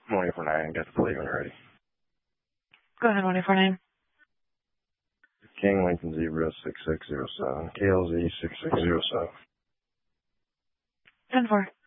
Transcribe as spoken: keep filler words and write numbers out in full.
one eight four nine, got the plate when you're ready. Go ahead, one eight four nine. King Lincoln Zebra six six zero seven, K L Z six six zero seven. ten four.